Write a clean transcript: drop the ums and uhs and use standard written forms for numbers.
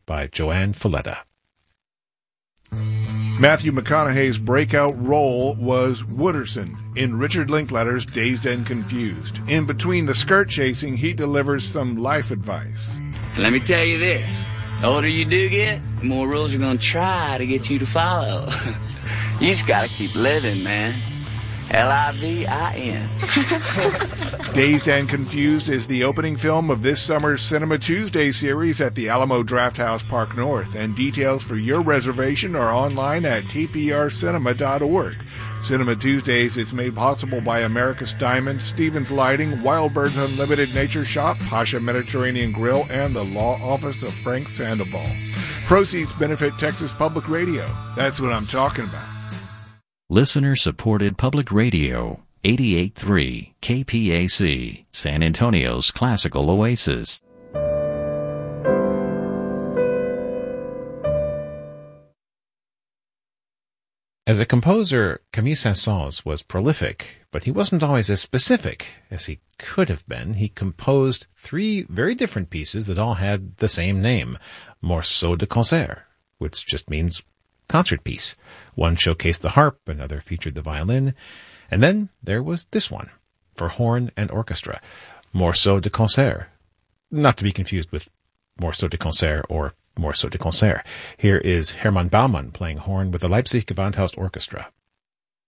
by Joanne Folletta. Matthew McConaughey's breakout role was Wooderson in Richard Linklater's Dazed and Confused. In between the skirt chasing, he delivers some life advice. Let me tell you this. The older you do get, the more rules are going to try to get you to follow. You just got to keep living, man. Livin. Dazed and Confused is the opening film of this summer's Cinema Tuesday series at the Alamo Drafthouse Park North, and details for your reservation are online at tprcinema.org. Cinema Tuesdays is made possible by America's Diamond, Stevens Lighting, Wild Birds Unlimited Nature Shop, Pasha Mediterranean Grill, and the Law Office of Frank Sandoval. Proceeds benefit Texas Public Radio. That's what I'm talking about. Listener-supported public radio, 88.3 KPAC, San Antonio's classical oasis. As a composer, Camille Saint-Saëns was prolific, but he wasn't always as specific as he could have been. He composed 3 very different pieces that all had the same name, Morceaux de Concert, which just means concert piece. One showcased the harp, another featured the violin, and then there was this one, for horn and orchestra, Morceaux de Concert, not to be confused with Morceau de Concert or Morceau de Concert. Here is Hermann Baumann playing horn with the Leipzig Gewandhaus Orchestra.